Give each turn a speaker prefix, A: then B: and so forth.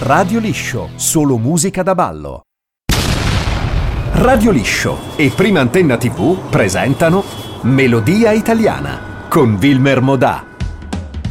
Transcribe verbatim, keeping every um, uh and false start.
A: Radio Liscio, solo musica da ballo. Radio Liscio e Prima Antenna tivù presentano Melodia Italiana con Wilmer Modà.